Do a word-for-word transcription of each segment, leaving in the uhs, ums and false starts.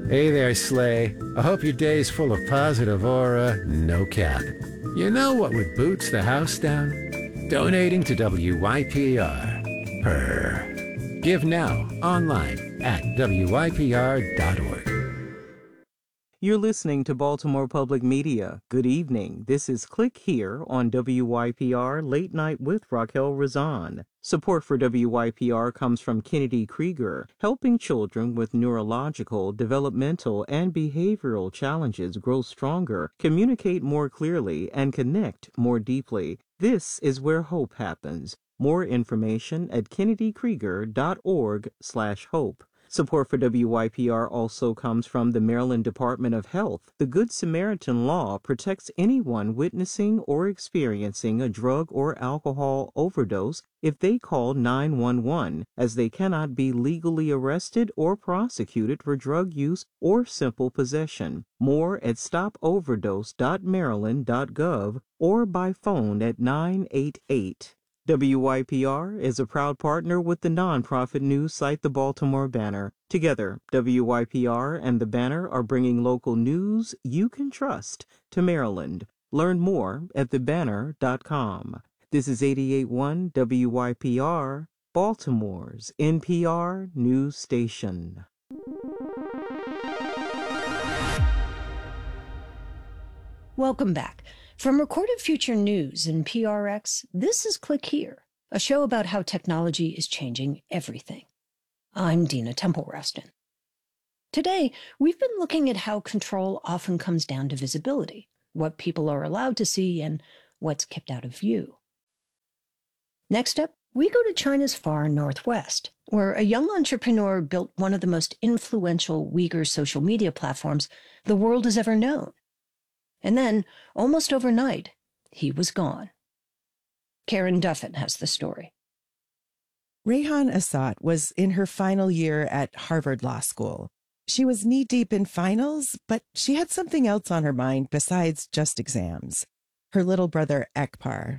Hey there, Slay. I hope your day's full of positive aura, no cap. You know what would boots the house down? Donating to W Y P R. Purr. Give now, online, at W Y P R dot org. You're listening to Baltimore Public Media. Good evening. This is Click Here on W Y P R Late Night with Raquel Razan. Support for W Y P R comes from Kennedy Krieger, helping children with neurological, developmental, and behavioral challenges grow stronger, communicate more clearly, and connect more deeply. This is where hope happens. More information at kennedykrieger.org slash hope. Support for W Y P R also comes from the Maryland Department of Health. The Good Samaritan Law protects anyone witnessing or experiencing a drug or alcohol overdose if they call nine one one, as they cannot be legally arrested or prosecuted for drug use or simple possession. More at stop overdose dot maryland dot gov or by phone at nine eight eight. W Y P R is a proud partner with the nonprofit news site The Baltimore Banner. Together, W Y P R and the Banner are bringing local news you can trust to Maryland. Learn more at the banner dot com. This is eighty-eight point one W Y P R, Baltimore's N P R news station. Welcome back. From Recorded Future News and P R X, this is Click Here, a show about how technology is changing everything. I'm Dina Temple-Raston. Today, we've been looking at how control often comes down to visibility, what people are allowed to see and what's kept out of view. Next up, we go to China's far northwest, where a young entrepreneur built one of the most influential Uyghur social media platforms the world has ever known. And then, almost overnight, he was gone. Karen Duffin has the story. Rayhan Assad was in her final year at Harvard Law School. She was knee-deep in finals, but she had something else on her mind besides just exams. Her little brother, Ekbar.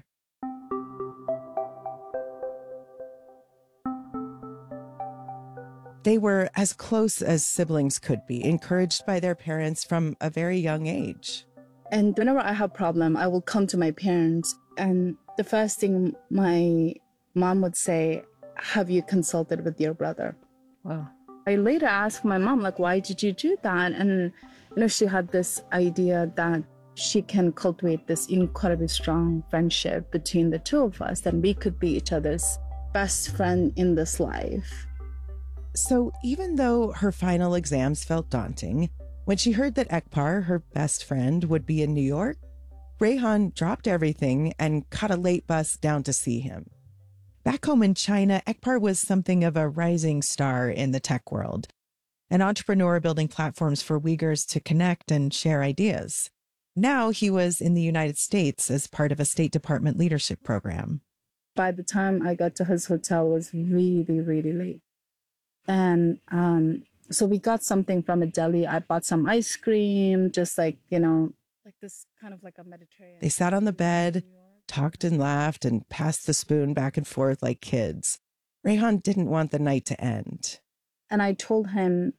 They were as close as siblings could be, encouraged by their parents from a very young age. And whenever I have a problem, I will come to my parents. And the first thing my mom would say, have you consulted with your brother? Wow. I later asked my mom, like, why did you do that? And, you know, she had this idea that she can cultivate this incredibly strong friendship between the two of us, that we could be each other's best friend in this life. So even though her final exams felt daunting, when she heard that Ekbar, her best friend, would be in New York, Rayhan dropped everything and caught a late bus down to see him. Back home in China, Ekbar was something of a rising star in the tech world, an entrepreneur building platforms for Uyghurs to connect and share ideas. Now he was in the United States as part of a State Department leadership program. By the time I got to his hotel, it was really, really late. And um, so we got something from a deli. I bought some ice cream, just like, you know, like this kind of like a Mediterranean. They sat on the bed, talked and laughed, and passed the spoon back and forth like kids. Rayhan didn't want the night to end. And I told him,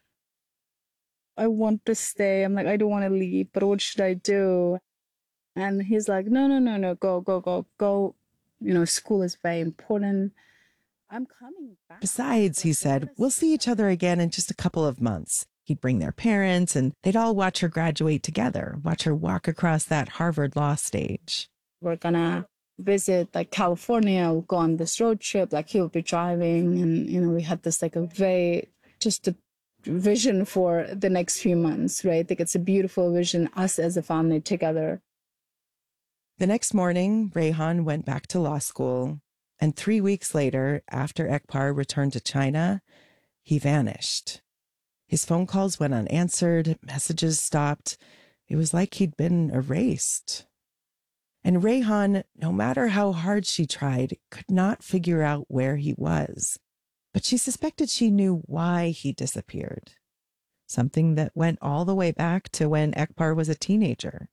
I want to stay. I'm like, I don't want to leave, but what should I do? And he's like, no, no, no, no, go, go, go, go. You know, school is very important. I'm coming back. Besides, he said, we'll see each other again in just a couple of months. He'd bring their parents and they'd all watch her graduate together, watch her walk across that Harvard law stage. We're gonna visit like California, we'll go on this road trip, like he'll be driving. And, you know, we had this like a very, just a vision for the next few months, right? I think it's a beautiful vision, us as a family together. The next morning, Rayhan went back to law school. And three weeks later, after Ekbar returned to China, he vanished. His phone calls went unanswered, messages stopped. It was like he'd been erased. And Rayhan, no matter how hard she tried, could not figure out where he was. But she suspected she knew why he disappeared. Something that went all the way back to when Ekbar was a teenager.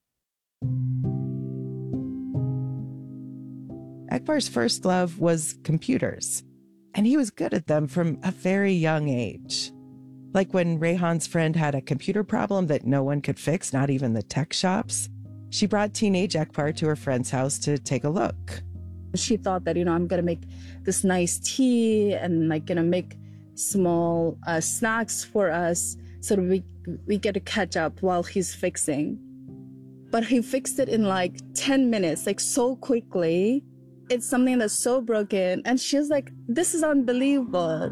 Ekbar's first love was computers, and he was good at them from a very young age. Like when Rayhan's friend had a computer problem that no one could fix, not even the tech shops, she brought teenage Ekpar to her friend's house to take a look. She thought that, you know, I'm going to make this nice tea and like, you know, make small uh, snacks for us so that we, we get to catch up while he's fixing. But he fixed it in like ten minutes, like so quickly. It's something that's so broken. And she's like, this is unbelievable.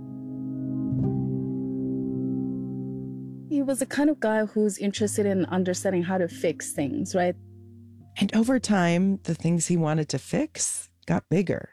He was the kind of guy who's interested in understanding how to fix things, right? And over time, the things he wanted to fix got bigger.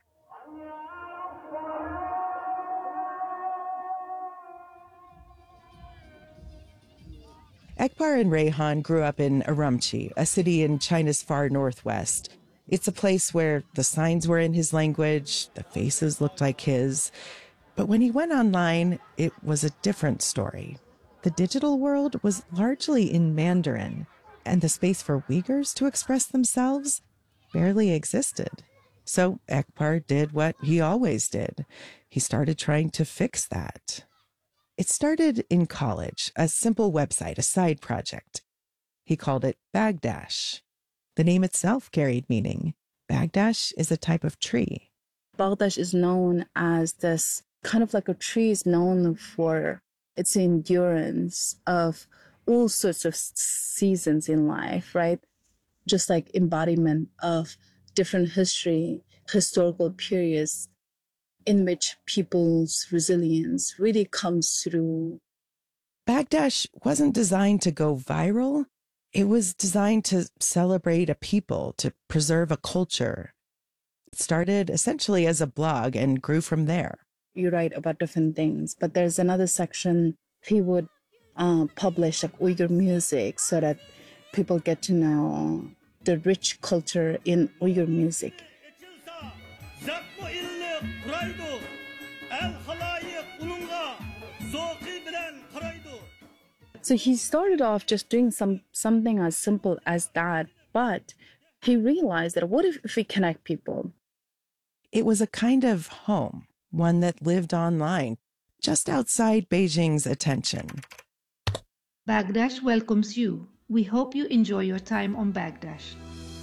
Ekpar and Rayhan grew up in Urumqi, a city in China's far northwest. It's a place where the signs were in his language, the faces looked like his. But when he went online, it was a different story. The digital world was largely in Mandarin, and the space for Uyghurs to express themselves barely existed. So Ekpar did what he always did. He started trying to fix that. It started in college, a simple website, a side project. He called it Bagdash. The name itself carried meaning. Bagdash is a type of tree. Bagdash is known as this kind of like a tree is known for its endurance of all sorts of seasons in life, right? Just like embodiment of different history, historical periods in which people's resilience really comes through. Bagdash wasn't designed to go viral. It was designed to celebrate a people, to preserve a culture. It started essentially as a blog and grew from there. You write about different things, but there's another section he would uh, publish like Uyghur music so that people get to know the rich culture in Uyghur music. So he started off just doing some something as simple as that, but he realized that what if, if we connect people? It was a kind of home, one that lived online, just outside Beijing's attention. Bagdash welcomes you. We hope you enjoy your time on Bagdash.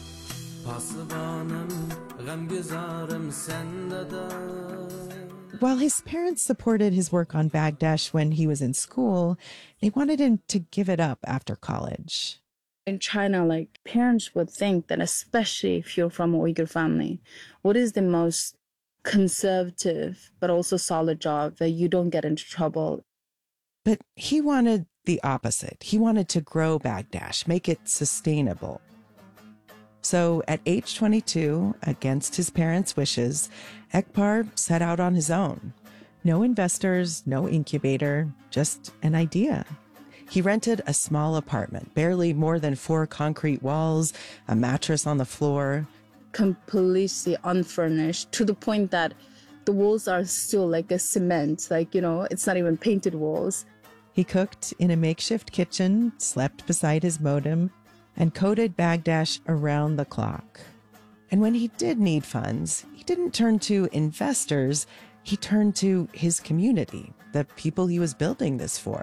While his parents supported his work on Bagdash when he was in school, they wanted him to give it up after college. In China, like parents would think that, especially if you're from a Uyghur family, what is the most conservative but also solid job that you don't get into trouble? But he wanted the opposite. He wanted to grow Bagdash, make it sustainable. So at age twenty-two, against his parents' wishes, Ekpar set out on his own. No investors, no incubator, just an idea. He rented a small apartment, barely more than four concrete walls, a mattress on the floor. Completely unfurnished, to the point that the walls are still like a cement, like, you know, it's not even painted walls. He cooked in a makeshift kitchen, slept beside his modem, and coded Bagdash around the clock. And when he did need funds, he didn't turn to investors, he turned to his community, the people he was building this for.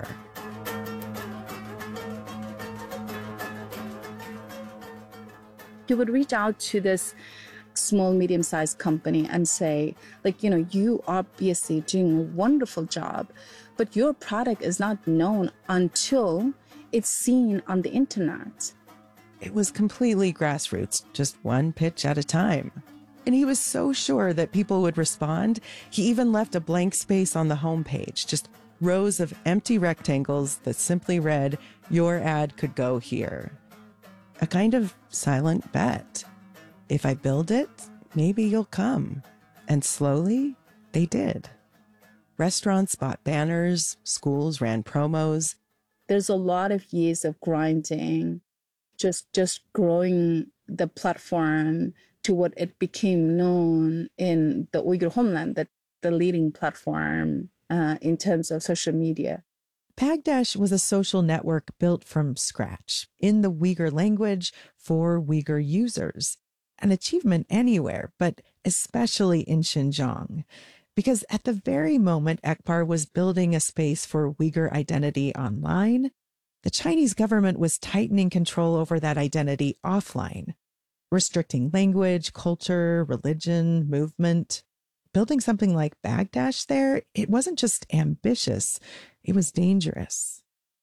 He would reach out to this small, medium-sized company and say, like, you know, you obviously doing a wonderful job, but your product is not known until it's seen on the internet. It was completely grassroots, just one pitch at a time. And he was so sure that people would respond, he even left a blank space on the homepage, just rows of empty rectangles that simply read, "Your ad could go here." A kind of silent bet. If I build it, maybe you'll come. And slowly, they did. Restaurants bought banners, schools ran promos. There's a lot of years of grinding, just just growing the platform to what it became known in the Uyghur homeland, that the leading platform uh, in terms of social media. Bagdash was a social network built from scratch, in the Uyghur language, for Uyghur users. An achievement anywhere, but especially in Xinjiang. Because at the very moment Ekpar was building a space for Uyghur identity online, the Chinese government was tightening control over that identity offline, restricting language, culture, religion, movement. Building something like Bagdash there, it wasn't just ambitious, it was dangerous.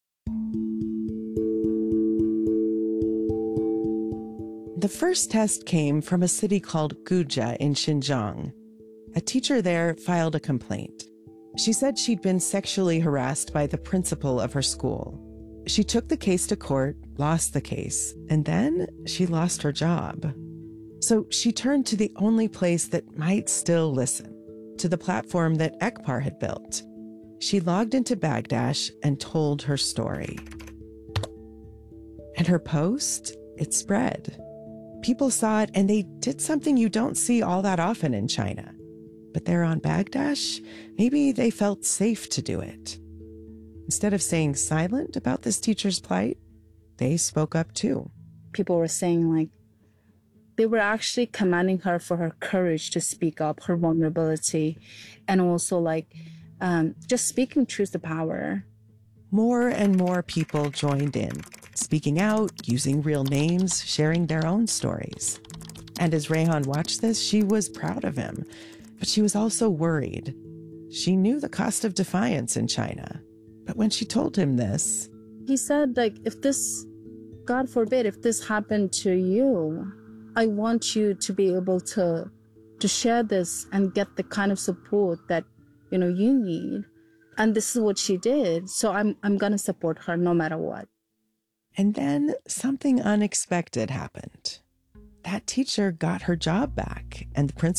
The first test came from a city called Guja in Xinjiang. A teacher there filed a complaint. She said she'd been sexually harassed by the principal of her school. She took the case to court, lost the case, and then she lost her job. So she turned to the only place that might still listen, to the platform that Ekpar had built. She logged into Bagdash and told her story. And her post, it spread. People saw it and they did something you don't see all that often in China. But there on Bagdash, maybe they felt safe to do it. Instead of staying silent about this teacher's plight, they spoke up too. People were saying, like, they were actually commending her for her courage to speak up, her vulnerability, and also, like, um, just speaking truth to power. More and more people joined in, speaking out, using real names, sharing their own stories. And as Rayhan watched this, she was proud of him, but she was also worried. She knew the cost of defiance in China. But when she told him this, he said, like, if this, God forbid, if this happened to you, I want you to be able to, to share this and get the kind of support that, you know, you need. And this is what she did. So I'm I'm going to support her no matter what. And then something unexpected happened. That teacher got her job back, and the principal